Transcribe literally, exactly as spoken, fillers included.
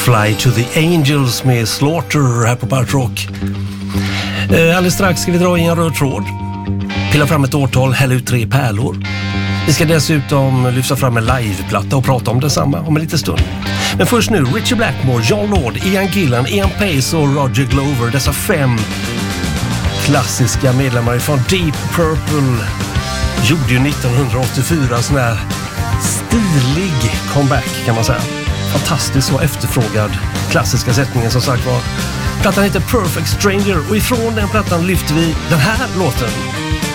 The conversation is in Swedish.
Fly to the Angels med Slaughter här på Pirate Rock. Eh, alldeles strax ska vi dra i en röd tråd. Pilla fram ett årtal, hälla ut tre pärlor. Vi ska dessutom lyfta fram en liveplatta och prata om densamma om en liten stund. Men först nu, Ritchie Blackmore, John Lord, Ian Gillan, Ian Pace och Roger Glover. Dessa fem klassiska medlemmar från Deep Purple gjorde ju nittonhundraåttiofyra sån här stilig comeback kan man säga. Fantastiskt och efterfrågad klassiska sättningen som sagt var. Plattan heter Perfect Stranger och ifrån den plattan lyfter vi den här låten.